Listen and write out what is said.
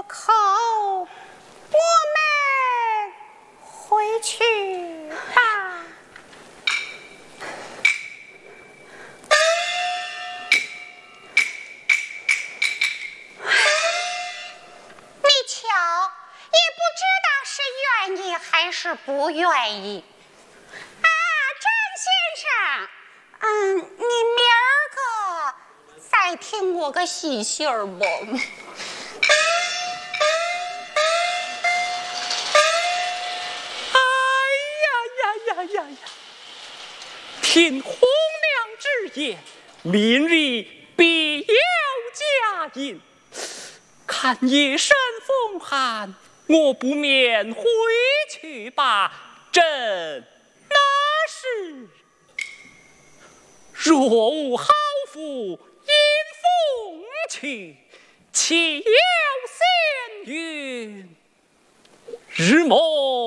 过口，我们回去吧。你瞧，也不知道是愿意还是不愿意。啊，张先生，你明儿个再听我个喜信儿不？ 呀！听红娘之言，明日必有佳音。看夜深风寒，我不免回去吧。朕那是若无好妇迎风去，岂有仙云日暮